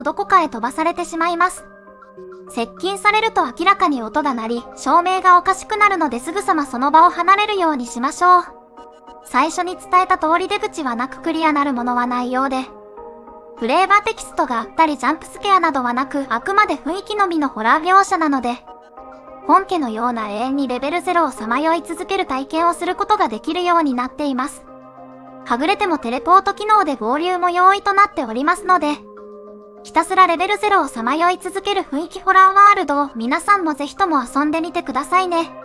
どこかへ飛ばされてしまいます。接近されると明らかに音が鳴り、照明がおかしくなるのですぐさまその場を離れるようにしましょう。最初に伝えた通り出口はなくクリアなるものはないようで、フレーバーテキストがあったりジャンプスケアなどはなく、あくまで雰囲気のみのホラー描写なので、本家のような永遠にレベル0をさまよい続ける体験をすることができるようになっています。はぐれてもテレポート機能で合流も容易となっておりますので、ひたすらレベル0をさまよい続ける雰囲気ホラーワールドを皆さんもぜひとも遊んでみてくださいね。